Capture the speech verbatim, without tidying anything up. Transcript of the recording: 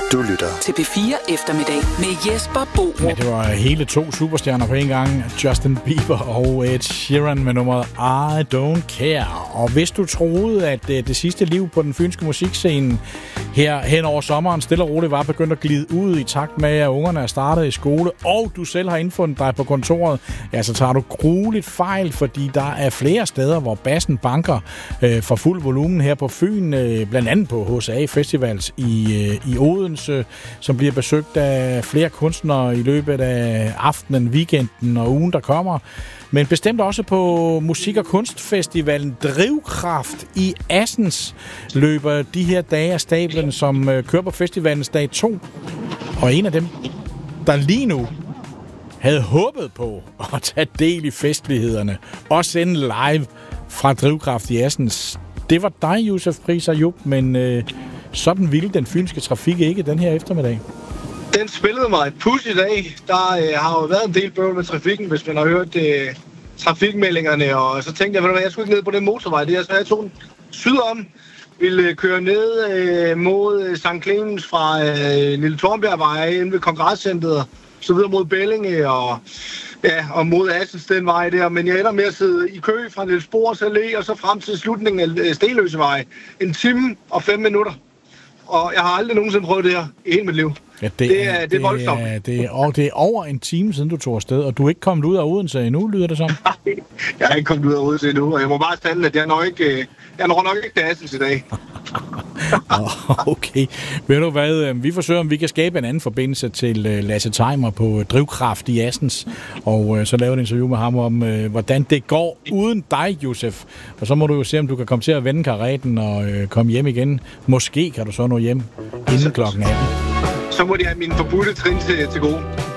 Du lytter til P fire Eftermiddag med Jesper Borup. Ja, det var hele to superstjerner på en gang. Justin Bieber og Ed Sheeran med nummeret I Don't Care. Og hvis du troede, at det sidste liv på den fynske musikscene her hen over sommeren stille og roligt var begyndt at glide ud i takt med, at ungerne er startet i skole, og du selv har indfundet dig på kontoret, ja, så tager du grueligt fejl, fordi der er flere steder, hvor bassen banker øh, for fuld volumen her på Fyn, øh, blandt andet på H C A Festivals i, øh, i Odense, som bliver besøgt af flere kunstnere i løbet af aftenen, weekenden og ugen, der kommer. Men bestemt også på Musik- og Kunstfestivalen Drivkraft i Assens løber de her dage af stablen, som øh, kører på festivalens dag to. Og en af dem, der lige nu havde håbet på at tage del i festlighederne og sende live fra Drivkraft i Assens, det var dig, Josef Pris Ayub, men øh, sådan ville den fynske trafik ikke den her eftermiddag. Den spillede mig et pus i dag. Der øh, har jo været en del bøvl med trafikken, hvis man har hørt øh, trafikmeldingerne, og så tænkte jeg, at jeg skulle ikke ned på den motorvej. Det er, så jeg tog den sydom, ville køre ned øh, mod Sankt Clemens fra øh, Lille Tornbjergvej ind ved Kongresscenteret, så videre mod Bellinge og, ja, og mod Assens den vej der. Men jeg ender med at sidde i kø fra Niels Bohrs Allé og så frem til slutningen af Stenløsevej. En time og fem minutter. Og jeg har aldrig nogensinde prøvet det her i hele mit liv. Ja, det, det, er, det er voldsomt. Det er, det, er, og det er over en time siden du tog afsted, og du er ikke kommet ud af Odense endnu, lyder det som? Jeg er ikke kommet ud af Odense endnu, og jeg må bare stande, at jeg når ikke, jeg når nok ikke til Assens i dag. Okay. Ved du hvad, vi forsøger, om vi kan skabe en anden forbindelse til Lasse Teimer på Drivkraft i Assens, og så lave et interview med ham om, hvordan det går uden dig, Josef. Og så må du jo se, om du kan komme til at vende karreten og komme hjem igen. Måske kan du så nå hjem inden klokken atten. Så må de have mine forbudte trin til, til gode.